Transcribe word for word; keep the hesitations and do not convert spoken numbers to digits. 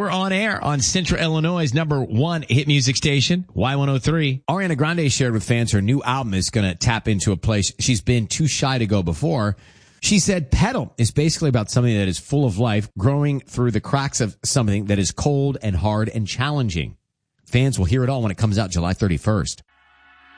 we're on air on Central Illinois' number one hit music station, Y one oh three. Ariana Grande shared with fans her new album is going to tap into a place she's been too shy to go before. She said Petal is basically about something that is full of life, growing through the cracks of something that is cold and hard and challenging. Fans will hear it all when it comes out July thirty-first.